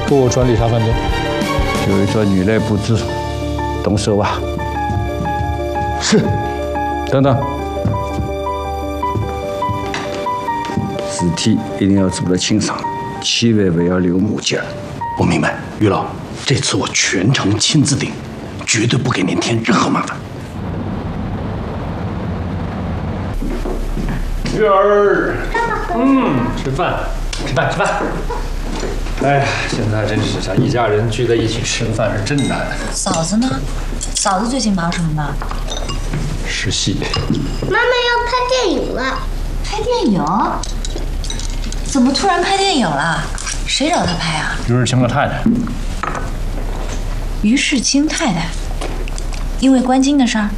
给我转理查饭店。 有一座女类不知，动手吧。 是。 等等，尸体一定要做得清爽，千万不要留木件。 我明白，于老，这次我全程亲自盯，绝对不给您添任何麻烦。 玉儿，吃饭。哎呀，现在真是想一家人聚在一起吃个饭是真难。 嫂子呢？嫂子最近忙什么呢？ 实习。 妈妈要拍电影了。 拍电影？怎么突然拍电影了？谁找她拍啊？ 于世清的太太。 于世清太太，因为关金的事儿。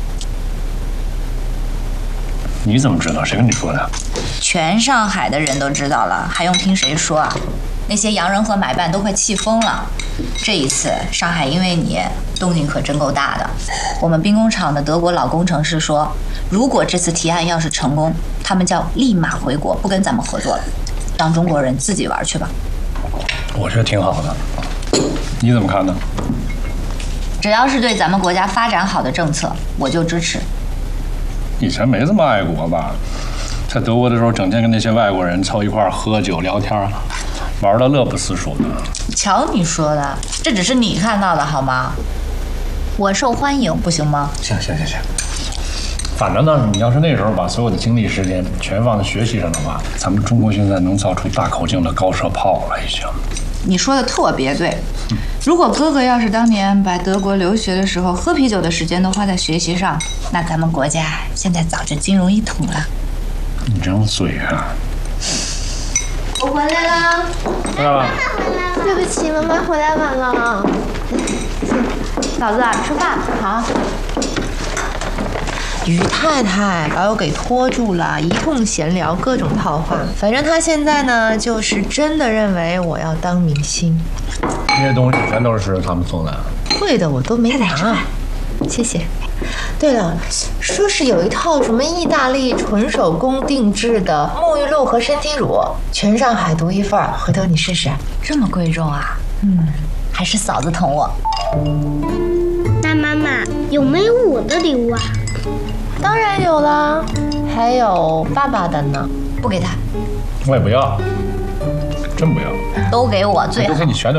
你怎么知道？谁跟你说的？ 全上海的人都知道了，还用听谁说啊？那些洋人和买办都快气疯了。这一次上海因为你动静可真够大的。我们兵工厂的德国老工程师说，如果这次提案要是成功，他们叫立马回国，不跟咱们合作了，让中国人自己玩去吧。 我觉得挺好的，你怎么看呢？ 只要是对咱们国家发展好的政策，我就支持。 以前没这么爱国吧？在德国的时候，整天跟那些外国人凑一块儿喝酒聊天，玩得乐不思蜀的。 瞧你说的，这只是你看到的好吗？我受欢迎不行吗？ 行，反正呢，你要是那时候把所有的精力时间全放在学习上的话，咱们中国现在能造出大口径的高射炮了已经。 你说的特别对。如果哥哥要是当年把德国留学的时候喝啤酒的时间都花在学习上，那咱们国家现在早就金融一统了。 你张嘴啊！ 我回来啦！ 回来了。 对不起，妈妈回来晚了。 嫂子，吃饭好。 于太太把我给拖住了，一通闲聊，各种套话。反正她现在呢，就是真的认为我要当明星。 这些东西全都是他们送的。 会的，我都没拿。谢谢。对了，说是有一套什么意大利纯手工定制的沐浴露和身体乳，全上海独一份，回头你试试。 这么贵重啊？还是嫂子疼我。 那妈妈有没有我的礼物啊？ 当然有啦，还有爸爸的呢。 不给他， 我也不要，真不要。 都给我最好。 都给你全都。